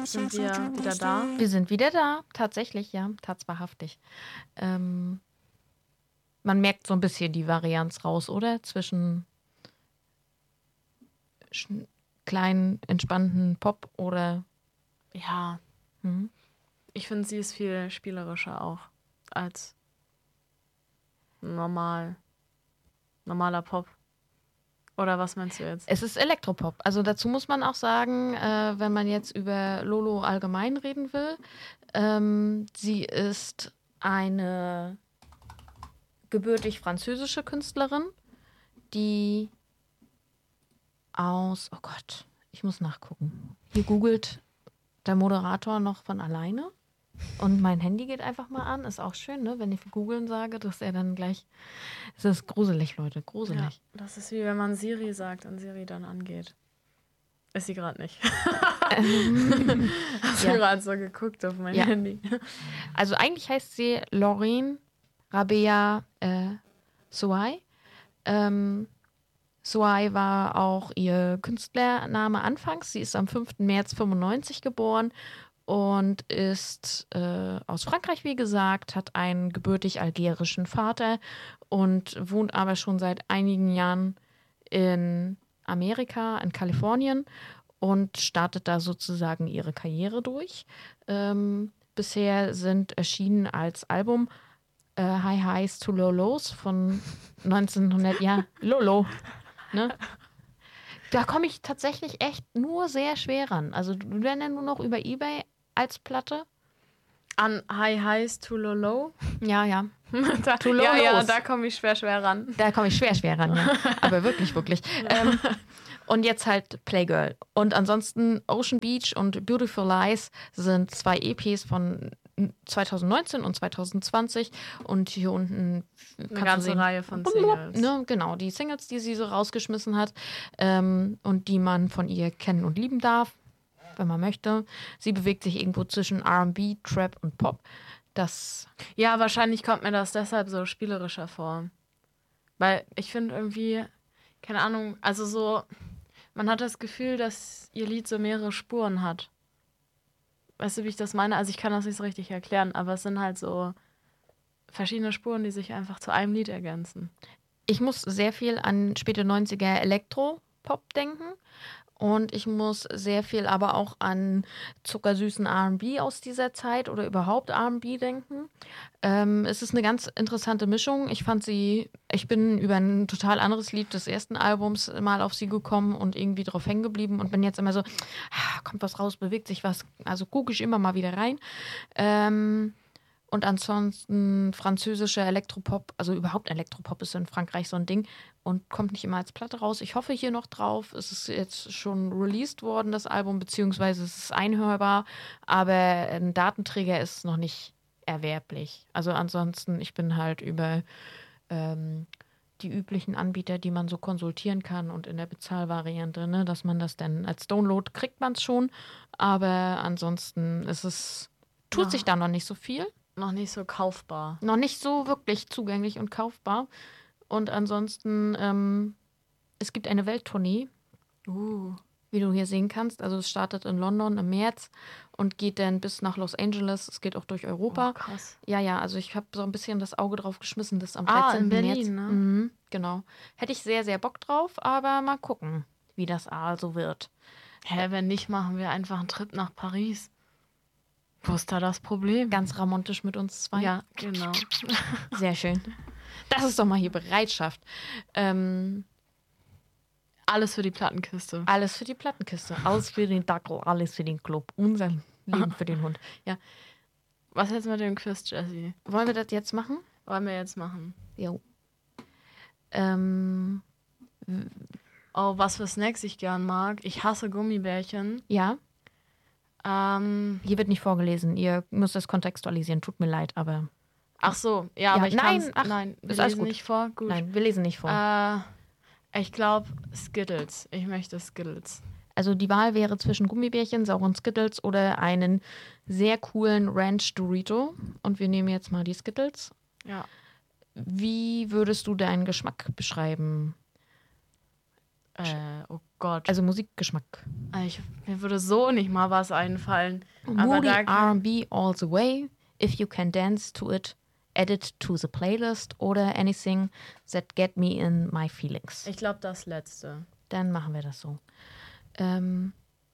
Sind wir wieder da? Wir sind wieder da, tatsächlich, ja, wahrhaftig. Man merkt so ein bisschen die Varianz raus, oder? Zwischen kleinen, entspannten Pop oder... Ja. Ich finde, sie ist viel spielerischer auch als normaler Pop. Oder was meinst du jetzt? Es ist Elektropop. Also dazu muss man auch sagen, wenn man jetzt über Lolo allgemein reden will, sie ist eine gebürtig französische Künstlerin, die aus, oh Gott, ich muss nachgucken. Hier googelt der Moderator noch von alleine und mein Handy geht einfach mal an. Ist auch schön, ne? Wenn ich googeln sage, dass er dann gleich... Es ist gruselig, Leute, gruselig. Ja, das ist wie wenn man Siri sagt und Siri dann angeht. Ist sie gerade nicht. Hast du gerade so geguckt auf mein Handy. Also eigentlich heißt sie Laureen Rabea Souai. Souai war auch ihr Künstlername anfangs. Sie ist am 5. März 95 geboren und ist aus Frankreich, wie gesagt, hat einen gebürtig algerischen Vater und wohnt aber schon seit einigen Jahren in Amerika, in Kalifornien und startet da sozusagen ihre Karriere durch. Bisher sind erschienen als Album High Highs to Low Lows von 1900, ja, Lolo, ne? Da komme ich tatsächlich echt nur sehr schwer ran. Also du lernst ja nur noch über eBay als Platte. An High Highs to Low Low? Ja. To Low Lows. Da komme ich schwer ran. Da komme ich schwer ran, ja. Aber wirklich. Und jetzt halt Playgirl. Und ansonsten Ocean Beach und Beautiful Lies sind 2 EPs von 2019 und 2020. Und hier unten eine ganze Reihe von Singles. Ne, genau, die Singles, die sie so rausgeschmissen hat und die man von ihr kennen und lieben darf, wenn man möchte. Sie bewegt sich irgendwo zwischen R&B, Trap und Pop. Ja, wahrscheinlich kommt mir das deshalb so spielerischer vor. Weil ich finde irgendwie, keine Ahnung, also so, man hat das Gefühl, dass ihr Lied so mehrere Spuren hat. Weißt du, wie ich das meine? Also ich kann das nicht so richtig erklären, aber es sind halt so verschiedene Spuren, die sich einfach zu einem Lied ergänzen. Ich muss sehr viel an späte 90er Elektro-Pop denken. Und ich muss sehr viel aber auch an zuckersüßen R&B aus dieser Zeit oder überhaupt R&B denken. Es ist eine ganz interessante Mischung. Ich bin über ein total anderes Lied des ersten Albums mal auf sie gekommen und irgendwie drauf hängen geblieben und bin jetzt immer so, kommt was raus, bewegt sich was. Also gucke ich immer mal wieder rein. Und ansonsten französischer Elektropop, also überhaupt Elektropop ist in Frankreich so ein Ding und kommt nicht immer als Platte raus. Ich hoffe hier noch drauf. Es ist jetzt schon released worden, das Album, beziehungsweise es ist einhörbar, aber ein Datenträger ist noch nicht erwerblich. Also ansonsten, ich bin halt über die üblichen Anbieter, die man so konsultieren kann und in der Bezahlvariante, ne, dass man das dann als Download kriegt man es schon, aber ansonsten tut sich da noch nicht so viel. Noch nicht so kaufbar. Noch nicht so wirklich zugänglich und kaufbar. Und ansonsten, es gibt eine Welttournee, wie du hier sehen kannst. Also es startet in London im März und geht dann bis nach Los Angeles. Es geht auch durch Europa. Oh, krass. Ja, also ich habe so ein bisschen das Auge drauf geschmissen, das am 13. in Berlin, März. Ne? Mhm, genau. Hätte ich sehr, sehr Bock drauf, aber mal gucken, wie das also wird. Wenn nicht, machen wir einfach einen Trip nach Paris. Wo ist da das Problem? Ganz romantisch mit uns zwei. Ja, genau. Sehr schön. Das ist doch mal hier Bereitschaft. Alles für die Plattenkiste. Alles für die Plattenkiste. Alles für den Dackel, alles für den Club. Unser Leben für den Hund. Ja. Was jetzt mit dem Quiz, Jessie? Wollen wir das jetzt machen? Wollen wir jetzt machen. Jo. Was für Snacks ich gern mag. Ich hasse Gummibärchen. Ja. Hier wird nicht vorgelesen. Ihr müsst es kontextualisieren. Tut mir leid, aber... Ach so, ja, aber ich nein, wir lesen nicht vor. Gut. Nein, wir lesen nicht vor. Ich glaube Skittles. Ich möchte Skittles. Also die Wahl wäre zwischen Gummibärchen, sauren Skittles oder einen sehr coolen Ranch Dorito. Und wir nehmen jetzt mal die Skittles. Ja. Wie würdest du deinen Geschmack beschreiben? Oh Gott. Also Musikgeschmack. Mir würde so nicht mal was einfallen. Aber Moody da R&B all the way. If you can dance to it, add it to the playlist oder anything that get me in my feelings. ich glaube, das Letzte. Dann machen wir das so. Wenn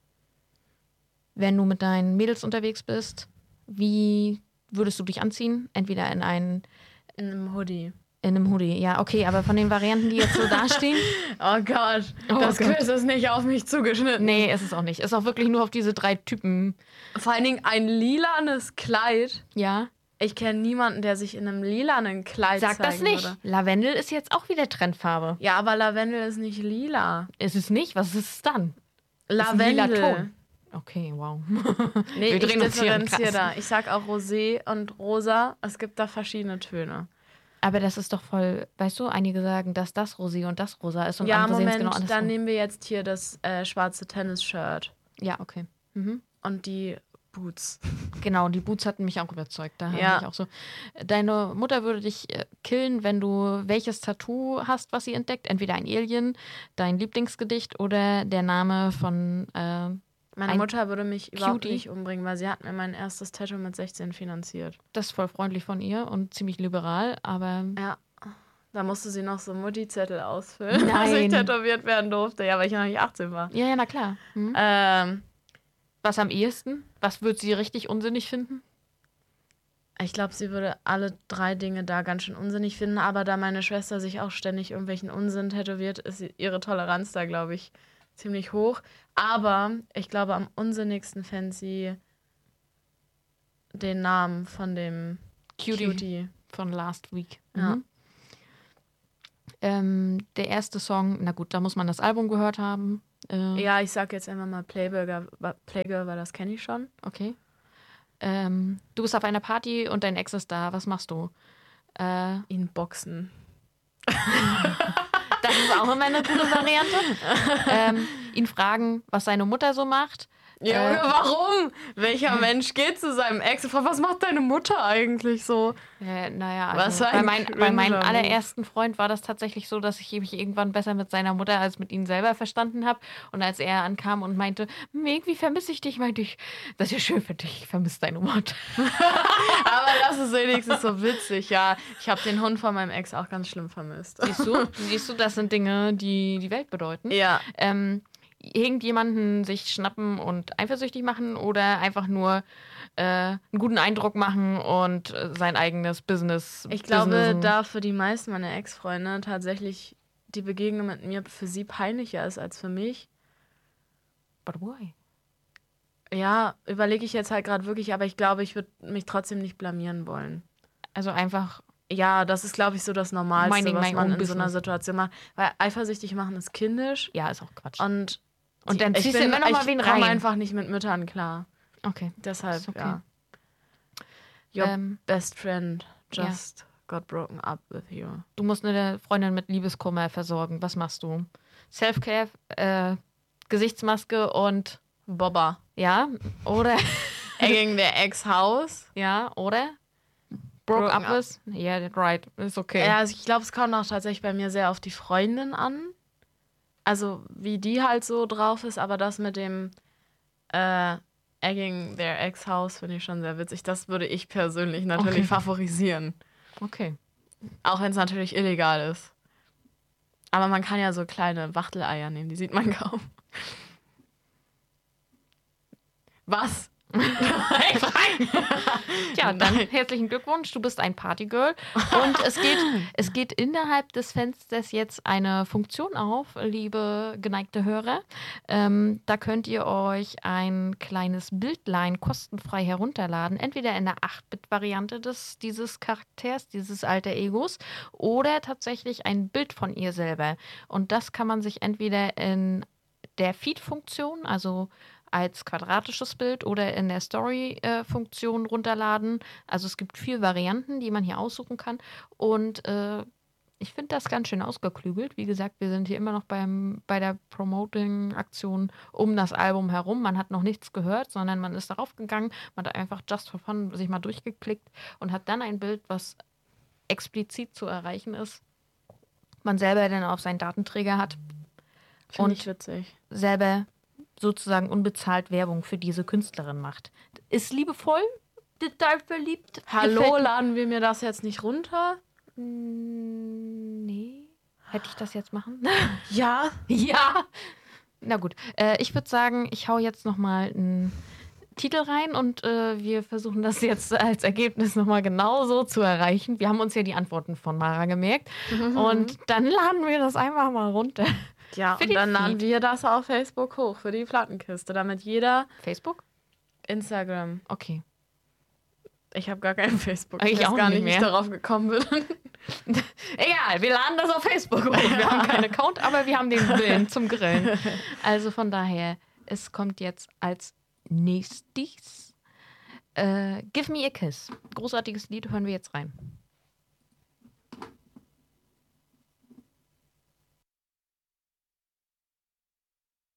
du mit deinen Mädels unterwegs bist, wie würdest du dich anziehen? Entweder in In einem Hoodie. einem Hoodie. Ja, okay, aber von den Varianten, die jetzt so dastehen. Oh Gott, Oh das Gott. Quiz ist nicht auf mich zugeschnitten. Nee, ist es auch nicht. Ist auch wirklich nur auf diese 3 Typen. Vor allen Dingen ein lilanes Kleid. Ja. Ich kenne niemanden, der sich in einem lilanen Kleid Sag das zeigen nicht. würde. Lavendel ist jetzt auch wieder Trendfarbe. Ja, aber Lavendel ist nicht lila. Ist es nicht? Was ist es dann? Ist ein Lavendel. lila Ton. Okay, wow. Nee, Wir ich drehen uns hier im differenziere Kreis. da. Ich sag auch Rosé und Rosa. Es gibt da verschiedene Töne. Aber das ist doch voll, weißt du, einige sagen, dass das Rosé und das Rosa ist und Ja, andere sehen es Moment, genau andersrum. dann nehmen wir jetzt hier das schwarze Tennis-Shirt Ja, okay. Mhm. und die Boots. Genau, die Boots hatten mich auch überzeugt. Da Ja. habe ich auch so. Deine Mutter würde dich killen, wenn du welches Tattoo hast, was sie entdeckt. Entweder ein Alien, dein Lieblingsgedicht oder der Name von. Meine Ein Mutter würde mich überhaupt Cutie. nicht umbringen, weil sie hat mir mein erstes Tattoo mit 16 finanziert. Das ist voll freundlich von ihr und ziemlich liberal, aber. Ja. Da musste sie noch so Mutti-Zettel ausfüllen, als ich Nein. tätowiert werden durfte. Ja, weil ich noch nicht 18 war. Ja, na klar. Hm. Was am ehesten? Was würde sie richtig unsinnig finden? Ich glaube, sie würde alle 3 Dinge da ganz schön unsinnig finden, aber da meine Schwester sich auch ständig irgendwelchen Unsinn tätowiert, ist ihre Toleranz da, glaube ich, ziemlich hoch. Aber ich glaube, am unsinnigsten fände sie den Namen von dem Cutie. Von Last Week. Ja. Mhm. Der erste Song, na gut, da muss man das Album gehört haben. Ja, ich sag jetzt einfach mal Playgirl, weil das kenne ich schon. Okay. Du bist auf einer Party und dein Ex ist da. Was machst du? Ihn boxen. Das ist auch immer eine gute Variante. Ihn fragen, was seine Mutter so macht. Junge, warum? Welcher Mensch geht zu seinem Ex und fragt, was macht deine Mutter eigentlich so? Naja, Was also für ein bei meinem cringer allerersten Freund war das tatsächlich so, dass ich mich irgendwann besser mit seiner Mutter als mit ihm selber verstanden habe. Und als er ankam und meinte, irgendwie vermisse ich dich, meinte ich, das ist ja schön für dich, ich vermisse deine Mutter. Aber das ist wenigstens so witzig, ja. Ich habe den Hund von meinem Ex auch ganz schlimm vermisst. Siehst du, das sind Dinge, die die Welt bedeuten. Ja. Irgendjemanden sich schnappen und eifersüchtig machen oder einfach nur einen guten Eindruck machen und sein eigenes Business. Ich glaube, Businessen. da für die meisten meiner Ex-Freunde tatsächlich die Begegnung mit mir für sie peinlicher ist als für mich. But why? Ja, überlege ich jetzt halt gerade wirklich, aber ich glaube, ich würde mich trotzdem nicht blamieren wollen. Also einfach, Ja, das ist, glaube ich, so das Normalste, Minding was my man own in so einer business. Situation macht. Weil eifersüchtig machen ist kindisch ja, ist auch Quatsch. und dann ich ziehst du bin- immer noch mal wen Ich komme rein. einfach nicht mit Müttern klar. Okay. Deshalb, Ist okay. ja. Your Ähm, best friend just got broken up with you. Du musst eine Freundin mit Liebeskummer versorgen. Was machst du? Self-Care, Gesichtsmaske und Bobber. ja, oder Egging their ex-house. ja, oder broke Broken up with? Yeah, right, ist okay. Ja, also ich glaube, es kommt auch tatsächlich bei mir sehr auf die Freundin an. Also, wie die halt so drauf ist, aber das mit dem Egging their ex-house finde ich schon sehr witzig. Das würde ich persönlich natürlich Okay. favorisieren. Okay. Auch wenn es natürlich illegal ist. Aber man kann ja so kleine Wachteleier nehmen, die sieht man kaum. Was? Ja, dann herzlichen Glückwunsch, du bist ein Partygirl. Und es geht innerhalb des Fensters jetzt eine Funktion auf, liebe geneigte Hörer. Da könnt ihr euch ein kleines Bildlein kostenfrei herunterladen, entweder in der 8-Bit-Variante dieses Charakters, dieses alter Egos, oder tatsächlich ein Bild von ihr selber. Und das kann man sich entweder in der Feed-Funktion, also als quadratisches Bild oder in der Story-Funktion runterladen. Also es gibt 4 Varianten, die man hier aussuchen kann. Und ich finde das ganz schön ausgeklügelt. Wie gesagt, wir sind hier immer noch bei der Promoting-Aktion um das Album herum. Man hat noch nichts gehört, sondern man ist darauf gegangen, man hat einfach just for fun sich mal durchgeklickt und hat dann ein Bild, was explizit zu erreichen ist. Man selber dann auf seinen Datenträger hat. Finde ich witzig. Selber sozusagen unbezahlt Werbung für diese Künstlerin macht. Ist liebevoll, total verliebt. Hallo, laden wir mir das jetzt nicht runter? Nee. Hätte ich das jetzt machen? Ja. Ja. Na gut. Ich würde sagen, ich hau jetzt nochmal einen Titel rein und wir versuchen das jetzt als Ergebnis nochmal genauso zu erreichen. Wir haben uns ja die Antworten von Mara gemerkt und dann laden wir das einfach mal runter. Ja, und dann laden wir das auf Facebook hoch für die Plattenkiste, damit jeder... Facebook? Instagram. Okay. Ich habe gar kein Facebook. Ich weiß auch gar nicht nicht, wie ich mehr. darauf gekommen bin. Egal, wir laden das auf Facebook hoch. Wir haben keinen Account, aber wir haben den Willen zum Grillen. Also von daher, es kommt jetzt als nächstes Give Me a Kiss. Großartiges Lied, hören wir jetzt rein.